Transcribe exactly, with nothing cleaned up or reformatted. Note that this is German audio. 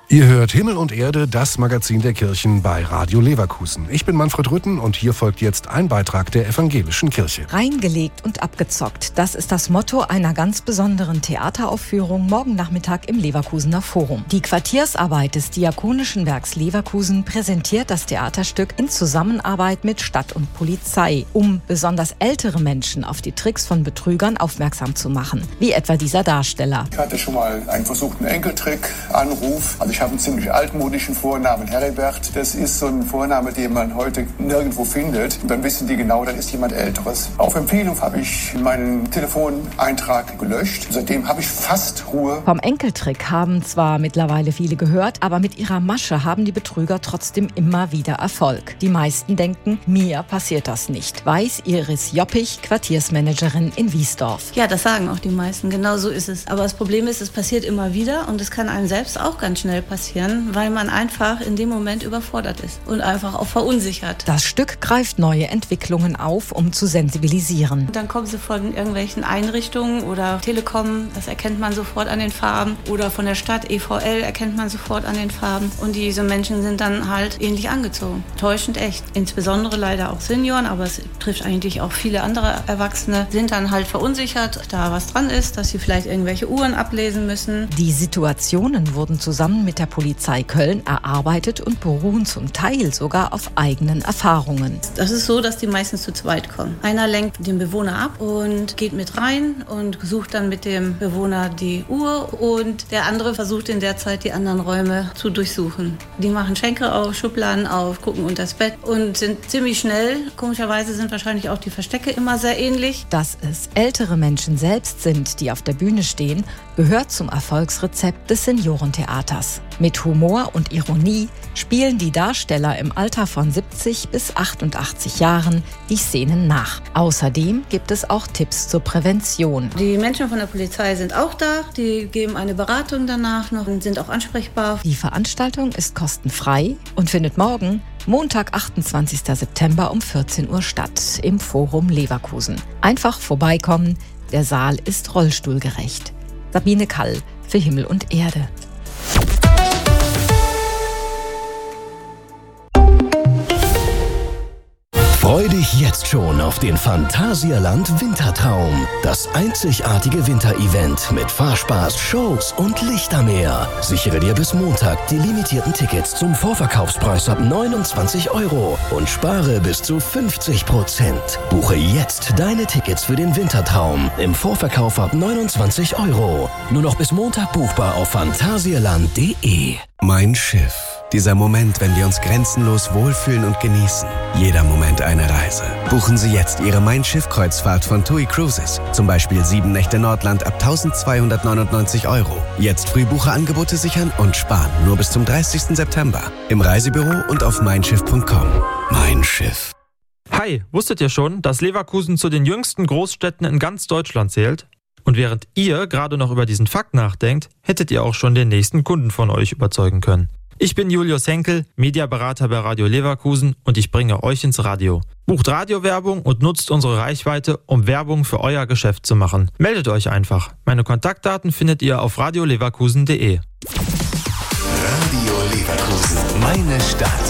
Ihr hört Himmel und Erde, das Magazin der Kirchen bei Radio Leverkusen. Ich bin Manfred Rütten und hier folgt jetzt ein Beitrag der Evangelischen Kirche. Reingelegt und abgezockt, das ist das Motto einer ganz besonderen Theateraufführung morgen Nachmittag im Leverkusener Forum. Die Quartiersarbeit des Diakonischen Werks Leverkusen präsentiert das Theaterstück in Zusammenarbeit mit Stadt und Polizei, um besonders ältere Menschen auf die Tricks von Betrügern aufmerksam zu machen, wie etwa dieser Darsteller. Ich hatte schon mal einen versuchten Enkeltrick, Anruf. Also ich habe einen ziemlich altmodischen Vornamen, Heribert. Das ist so ein Vorname, den man heute nirgendwo findet. Und dann wissen die genau, das ist jemand Älteres. Auf Empfehlung habe ich meinen Telefoneintrag gelöscht. Seitdem habe ich fast Ruhe. Vom Enkeltrick haben zwar mittlerweile viele gehört, aber mit ihrer Masche haben die Betrüger trotzdem immer wieder Erfolg. Die meisten denken, mir passiert das nicht, weiß Iris Joppich, Quartiersmanagerin in Wiesdorf. Ja, das sagen auch die meisten. Genau so ist es. Aber das Problem ist, es passiert immer wieder und es kann einem selbst auch ganz schnell passieren, weil man einfach in dem Moment überfordert ist und einfach auch verunsichert. Das Stück greift neue Entwicklungen auf, um zu sensibilisieren. Dann kommen sie von irgendwelchen Einrichtungen oder Telekom, das erkennt man sofort an den Farben, oder von der Stadt, E V L, erkennt man sofort an den Farben. Und diese Menschen sind dann halt ähnlich angezogen. Täuschend echt. Insbesondere leider auch Senioren, aber es trifft eigentlich auch viele andere Erwachsene, sind dann halt verunsichert, da was dran ist, dass sie vielleicht irgendwelche Uhren ablesen müssen. Die Situationen wurden zusammen mit der Polizei Köln erarbeitet und beruhen zum Teil sogar auf eigenen Erfahrungen. Das ist so, dass die meistens zu zweit kommen. Einer lenkt den Bewohner ab und geht mit rein und sucht dann mit dem Bewohner die Uhr, und der andere versucht in der Zeit die anderen Räume zu durchsuchen. Die machen Schränke auf, Schubladen auf, gucken unter das Bett und sind ziemlich schnell. Komischerweise sind wahrscheinlich auch die Verstecke immer sehr ähnlich. Dass es ältere Menschen selbst sind, die auf der Bühne stehen, gehört zum Erfolgsrezept des Seniorentheaters. Mit Humor und Ironie spielen die Darsteller im Alter von siebzig bis achtundachtzig Jahren die Szenen nach. Außerdem gibt es auch Tipps zur Prävention. Die Menschen von der Polizei sind auch da, die geben eine Beratung danach noch und sind auch ansprechbar. Die Veranstaltung ist kostenfrei und findet morgen, Montag, achtundzwanzigsten September um vierzehn Uhr statt im Forum Leverkusen. Einfach vorbeikommen, der Saal ist rollstuhlgerecht. Sabine Kall für Himmel und Erde. Freu dich jetzt schon auf den Phantasialand Wintertraum. Das einzigartige Winterevent mit Fahrspaß, Shows und Lichtermeer. Sichere dir bis Montag die limitierten Tickets zum Vorverkaufspreis ab neunundzwanzig Euro und spare bis zu fünfzig Prozent. Buche jetzt deine Tickets für den Wintertraum im Vorverkauf ab neunundzwanzig Euro. Nur noch bis Montag buchbar auf phantasialand punkt de. Mein Schiff. Dieser Moment, wenn wir uns grenzenlos wohlfühlen und genießen. Jeder Moment eine Reise. Buchen Sie jetzt Ihre Mein Schiff-Kreuzfahrt von TUI Cruises. Zum Beispiel sieben Nächte Nordland ab eintausendzweihundertneunundneunzig Euro. Jetzt Frühbucherangebote sichern und sparen. Nur bis zum dreißigsten September. Im Reisebüro und auf mein schiff punkt com. Mein Schiff. Hi, wusstet ihr schon, dass Leverkusen zu den jüngsten Großstädten in ganz Deutschland zählt? Und während ihr gerade noch über diesen Fakt nachdenkt, hättet ihr auch schon den nächsten Kunden von euch überzeugen können. Ich bin Julius Henkel, Mediaberater bei Radio Leverkusen, und ich bringe euch ins Radio. Bucht Radiowerbung und nutzt unsere Reichweite, um Werbung für euer Geschäft zu machen. Meldet euch einfach. Meine Kontaktdaten findet ihr auf radioleverkusen punkt de. Radio Leverkusen. Meine Stadt.